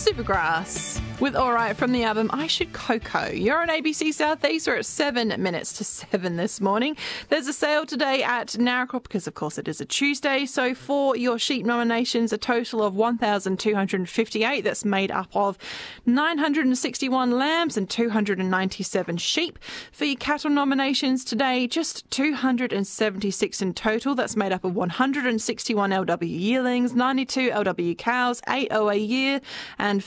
Supergrass with Alright from the album I Should Cocoa. You're on ABC Southeast. We're at 7 minutes to 7 this morning. There's a sale today at Narracrook because, of course, it is a Tuesday. So for your sheep nominations, a total of 1,258. That's made up of 961 lambs and 297 sheep. For your cattle nominations today, just 276 in total. That's made up of 161 LW yearlings, 92 LW cows, 8 OA year, and